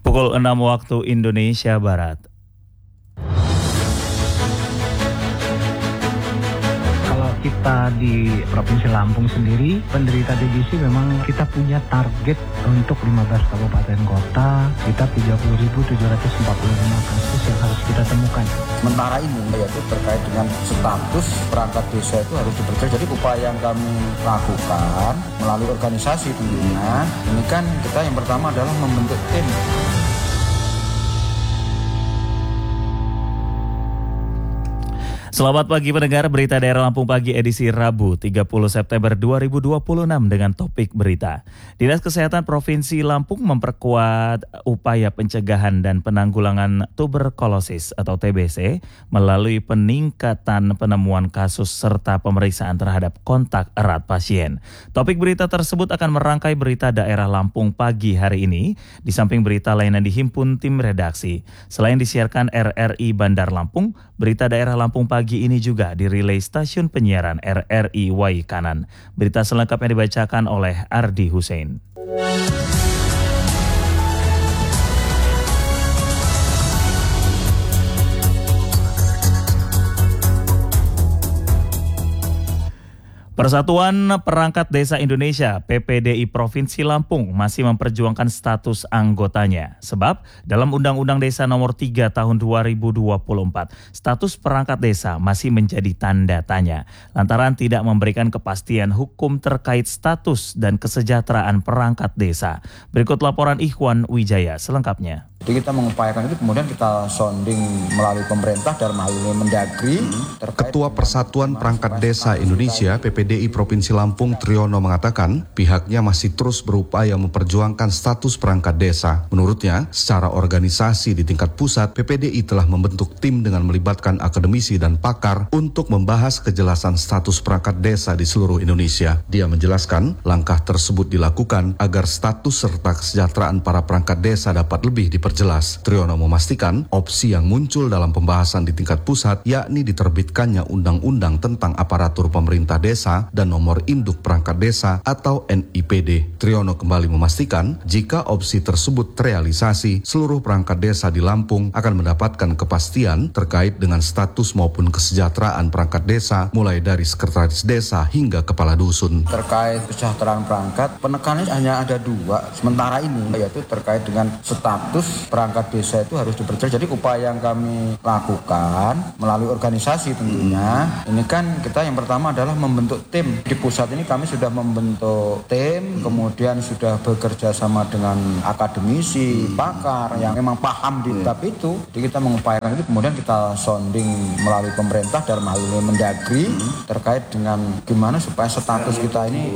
Pukul 6 waktu Indonesia Barat. Kalau kita di Provinsi Lampung sendiri, penderita TBC memang kita punya target untuk 15 kabupaten kota, kita 30.745 kasus yang harus kita temukan. Sementara ini yaitu terkait dengan status perangkat desa itu harus diperjelas. Jadi upaya yang kami lakukan melalui organisasi tentunya, ini kan kita yang pertama adalah membentuk tim. Selamat pagi pendengar Berita Daerah Lampung Pagi edisi Rabu 30 September 2026 dengan topik berita. Dinas Kesehatan Provinsi Lampung memperkuat upaya pencegahan dan penanggulangan tuberkulosis atau TBC melalui peningkatan penemuan kasus serta pemeriksaan terhadap kontak erat pasien. Topik berita tersebut akan merangkai berita daerah Lampung pagi hari ini di samping berita lain yang dihimpun tim redaksi. Selain disiarkan RRI Bandar Lampung, berita daerah Lampung pagi ini juga dirilai stasiun penyiaran RRI Wai Kanan. Berita selengkapnya dibacakan oleh Ardi Hussein. Persatuan Perangkat Desa Indonesia (PPDI) Provinsi Lampung masih memperjuangkan status anggotanya. Sebab dalam Undang-Undang Desa Nomor 3 Tahun 2024, status perangkat desa masih menjadi tanda tanya lantaran tidak memberikan kepastian hukum terkait status dan kesejahteraan perangkat desa. Berikut laporan Ikhwan Wijaya selengkapnya. Jadi kita mengupayakan itu, kemudian kita sounding melalui pemerintah dalam hal ini Mendagri. Ketua Persatuan Perangkat Desa Indonesia (PPDI) Provinsi Lampung Triyono mengatakan pihaknya masih terus berupaya memperjuangkan status perangkat desa. Menurutnya, secara organisasi di tingkat pusat, PPDI telah membentuk tim dengan melibatkan akademisi dan pakar untuk membahas kejelasan status perangkat desa di seluruh Indonesia. Dia menjelaskan langkah tersebut dilakukan agar status serta kesejahteraan para perangkat desa dapat lebih diperjelas. Triyono memastikan opsi yang muncul dalam pembahasan di tingkat pusat yakni diterbitkannya undang-undang tentang aparatur pemerintah desa dan nomor induk perangkat desa atau NIPD. Triyono kembali memastikan jika opsi tersebut terrealisasi, seluruh perangkat desa di Lampung akan mendapatkan kepastian terkait dengan status maupun kesejahteraan perangkat desa mulai dari sekretaris desa hingga kepala dusun. Terkait kesejahteraan perangkat, penekanannya hanya ada dua sementara ini, yaitu terkait dengan status perangkat desa itu harus diperjelas. Jadi upaya yang kami lakukan melalui organisasi tentunya, ini kan kita yang pertama adalah membentuk tim. Di pusat ini kami sudah membentuk tim, kemudian sudah bekerja sama dengan akademisi, pakar yang memang paham di bab itu. Jadi kita mengupayakan itu, kemudian kita sounding melalui pemerintah dalam hal ini Mendagri terkait dengan gimana supaya status kita ini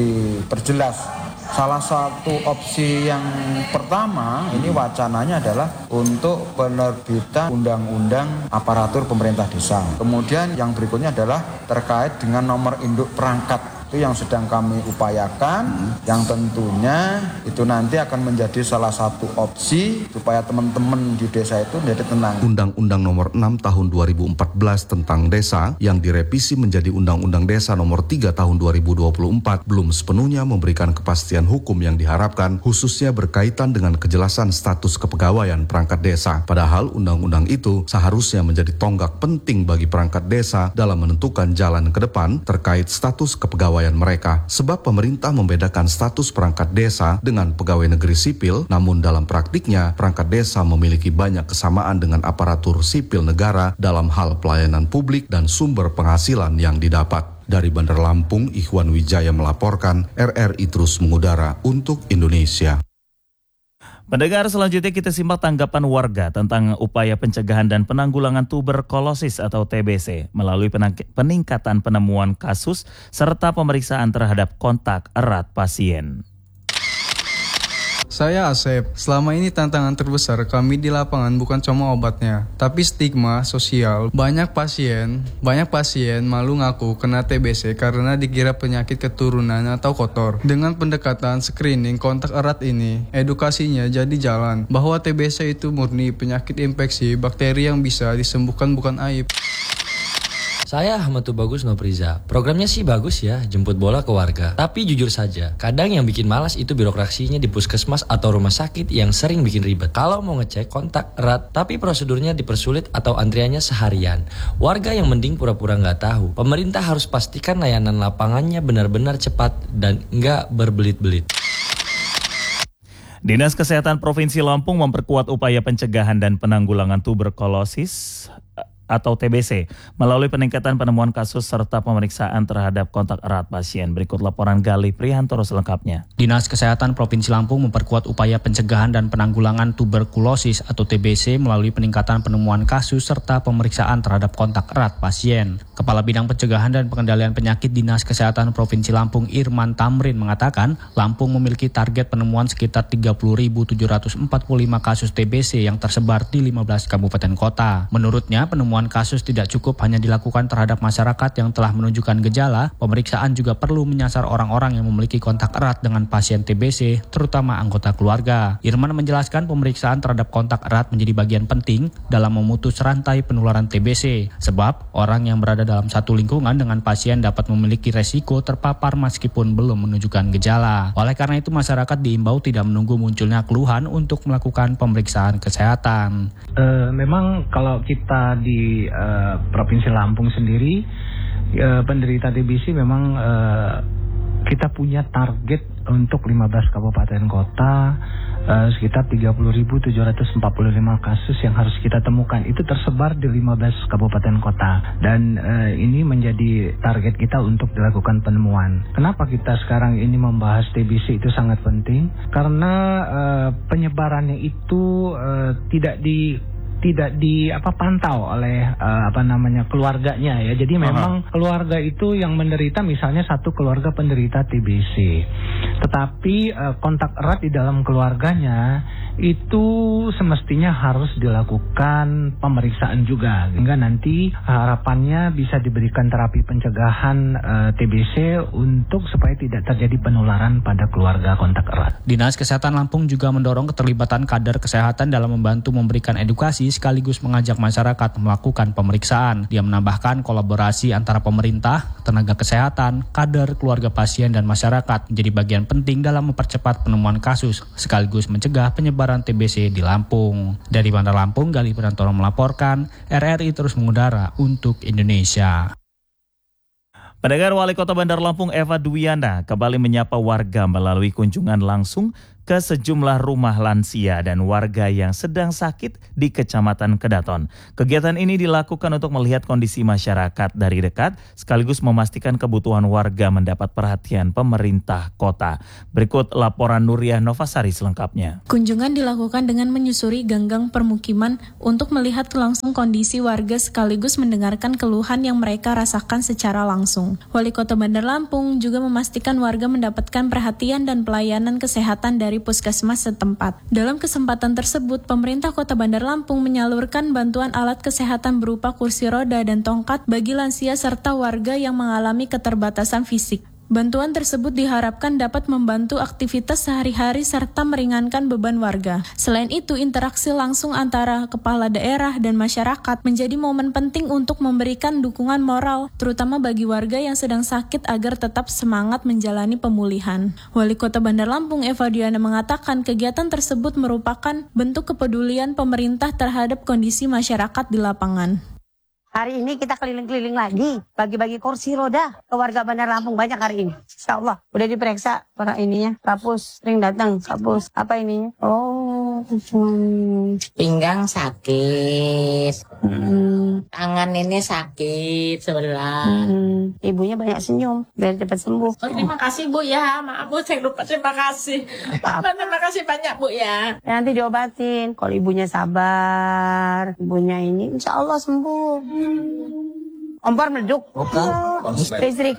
diperjelas. Salah satu opsi yang pertama ini wacananya adalah untuk penerbitan undang-undang aparatur pemerintah desa. Kemudian yang berikutnya adalah terkait dengan nomor induk perangkat. Itu yang sedang kami upayakan, yang tentunya itu nanti akan menjadi salah satu opsi supaya teman-teman di desa itu menjadi tenang. Undang-Undang Nomor 6 Tahun 2014 tentang desa yang direvisi menjadi Undang-Undang Desa Nomor 3 Tahun 2024 belum sepenuhnya memberikan kepastian hukum yang diharapkan, khususnya berkaitan dengan kejelasan status kepegawaian perangkat desa. Padahal undang-undang itu seharusnya menjadi tonggak penting bagi perangkat desa dalam menentukan jalan ke depan terkait status kepegawaian mereka, sebab pemerintah membedakan status perangkat desa dengan pegawai negeri sipil, namun dalam praktiknya perangkat desa memiliki banyak kesamaan dengan aparatur sipil negara dalam hal pelayanan publik dan sumber penghasilan yang didapat. Dari Bandar Lampung, Ikhwan Wijaya melaporkan, RRI terus mengudara untuk Indonesia. Pendengar, selanjutnya kita simak tanggapan warga tentang upaya pencegahan dan penanggulangan tuberkulosis atau TBC melalui peningkatan penemuan kasus serta pemeriksaan terhadap kontak erat pasien. Saya Asep. Selama ini tantangan terbesar kami di lapangan bukan cuma obatnya, tapi stigma sosial. Banyak pasien malu ngaku kena TBC karena dikira penyakit keturunan atau kotor. Dengan pendekatan screening kontak erat ini, edukasinya jadi jalan bahwa TBC itu murni penyakit infeksi bakteri yang bisa disembuhkan, bukan aib. Saya Ahmad Tubagus Nopriza. Programnya sih bagus ya, jemput bola ke warga. Tapi jujur saja, kadang yang bikin malas itu birokrasinya di puskesmas atau rumah sakit yang sering bikin ribet. Kalau mau ngecek kontak erat, tapi prosedurnya dipersulit atau antriannya seharian. Warga yang mending pura-pura nggak tahu. Pemerintah harus pastikan layanan lapangannya benar-benar cepat dan nggak berbelit-belit. Dinas Kesehatan Provinsi Lampung memperkuat upaya pencegahan dan penanggulangan tuberkulosis atau TBC melalui peningkatan penemuan kasus serta pemeriksaan terhadap kontak erat pasien. Berikut laporan Gali Prihantoro selengkapnya. Dinas Kesehatan Provinsi Lampung memperkuat upaya pencegahan dan penanggulangan tuberkulosis atau TBC melalui peningkatan penemuan kasus serta pemeriksaan terhadap kontak erat pasien. Kepala Bidang Pencegahan dan Pengendalian Penyakit Dinas Kesehatan Provinsi Lampung Irman Tamrin mengatakan, Lampung memiliki target penemuan sekitar 30.745 kasus TBC yang tersebar di 15 kabupaten kota. Menurutnya, penemuan kasus tidak cukup hanya dilakukan terhadap masyarakat yang telah menunjukkan gejala, pemeriksaan juga perlu menyasar orang-orang yang memiliki kontak erat dengan pasien TBC, terutama anggota keluarga. Irman menjelaskan pemeriksaan terhadap kontak erat menjadi bagian penting dalam memutus rantai penularan TBC, sebab orang yang berada dalam satu lingkungan dengan pasien dapat memiliki resiko terpapar meskipun belum menunjukkan gejala. Oleh karena itu, masyarakat diimbau tidak menunggu munculnya keluhan untuk melakukan pemeriksaan kesehatan. Memang kalau kita di Provinsi Lampung sendiri, penderita TBC memang kita punya target untuk 15 kabupaten kota, sekitar 30.745 kasus yang harus kita temukan. Itu tersebar di 15 kabupaten kota. Dan ini menjadi target kita untuk dilakukan penemuan. Kenapa kita sekarang ini membahas TBC itu sangat penting? Karena penyebarannya itu tidak dipantau oleh keluarganya ya. Jadi memang keluarga itu yang menderita, misalnya satu keluarga penderita TBC. Tetapi kontak erat di dalam keluarganya itu semestinya harus dilakukan pemeriksaan juga, sehingga nanti harapannya bisa diberikan terapi pencegahan TBC untuk supaya tidak terjadi penularan pada keluarga kontak erat. Dinas Kesehatan Lampung juga mendorong keterlibatan kader kesehatan dalam membantu memberikan edukasi sekaligus mengajak masyarakat melakukan pemeriksaan. Dia menambahkan kolaborasi antara pemerintah, tenaga kesehatan, kader, keluarga pasien, dan masyarakat menjadi bagian penting dalam mempercepat penemuan kasus sekaligus mencegah penyebaran TBC di Lampung. Dari Bandar Lampung, Gali Prihantoro melaporkan, RRI terus mengudara untuk Indonesia. Pendengar, Wali Kota Bandar Lampung Eva Dwiana kembali menyapa warga melalui kunjungan langsung ke sejumlah rumah lansia dan warga yang sedang sakit di Kecamatan Kedaton. Kegiatan ini dilakukan untuk melihat kondisi masyarakat dari dekat sekaligus memastikan kebutuhan warga mendapat perhatian pemerintah kota. Berikut laporan Nuriah Novasari selengkapnya. Kunjungan dilakukan dengan menyusuri gang-gang permukiman untuk melihat langsung kondisi warga sekaligus mendengarkan keluhan yang mereka rasakan secara langsung. Wali Kota Bandar Lampung juga memastikan warga mendapatkan perhatian dan pelayanan kesehatan dari puskesmas setempat. Dalam kesempatan tersebut, pemerintah Kota Bandar Lampung menyalurkan bantuan alat kesehatan berupa kursi roda dan tongkat bagi lansia serta warga yang mengalami keterbatasan fisik. Bantuan tersebut diharapkan dapat membantu aktivitas sehari-hari serta meringankan beban warga. Selain itu, interaksi langsung antara kepala daerah dan masyarakat menjadi momen penting untuk memberikan dukungan moral, terutama bagi warga yang sedang sakit agar tetap semangat menjalani pemulihan. Wali Kota Bandar Lampung Eva Dwiana mengatakan kegiatan tersebut merupakan bentuk kepedulian pemerintah terhadap kondisi masyarakat di lapangan. Hari ini kita keliling-keliling lagi, bagi-bagi kursi roda ke warga Bandar Lampung banyak hari ini. Insya Allah, udah diperiksa orang ininya, kapus, sering datang, kapus, apa ininya? Oh, pinggang sakit, tangan ini sakit sebelah. Ibunya banyak senyum, biar cepat sembuh. Oh, terima kasih Bu ya, maaf Bu, saya lupa terima kasih. Terima kasih banyak Bu ya. Nanti diobatin, kalau ibunya sabar, ibunya ini insya Allah sembuh. Kompor meleduk. Listrik.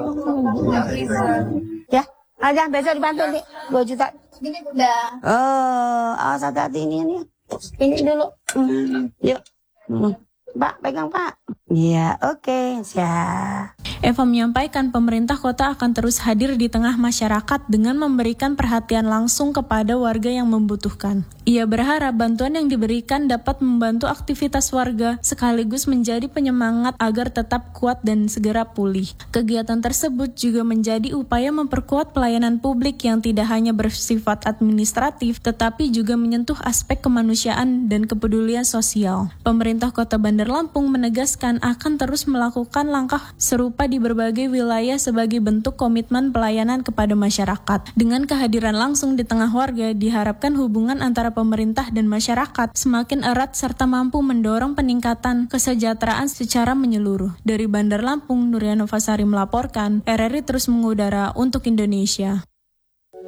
Ya, aja besok dibantu nih 2 juta. Ini udah. Oh, awas hati-hati ini. Ini dulu. Yuk. Pak, pegang Pak. Iya, oke, siap. Eva menyampaikan pemerintah kota akan terus hadir di tengah masyarakat dengan memberikan perhatian langsung kepada warga yang membutuhkan. Ia berharap bantuan yang diberikan dapat membantu aktivitas warga sekaligus menjadi penyemangat agar tetap kuat dan segera pulih. Kegiatan tersebut juga menjadi upaya memperkuat pelayanan publik yang tidak hanya bersifat administratif tetapi juga menyentuh aspek kemanusiaan dan kepedulian sosial. Pemerintah Kota Bandar Lampung menegaskan akan terus melakukan langkah serupa di berbagai wilayah sebagai bentuk komitmen pelayanan kepada masyarakat. Dengan kehadiran langsung di tengah warga, diharapkan hubungan antara pemerintah dan masyarakat semakin erat serta mampu mendorong peningkatan kesejahteraan secara menyeluruh. Dari Bandar Lampung, Nurianova Sari melaporkan, RRI terus mengudara untuk Indonesia.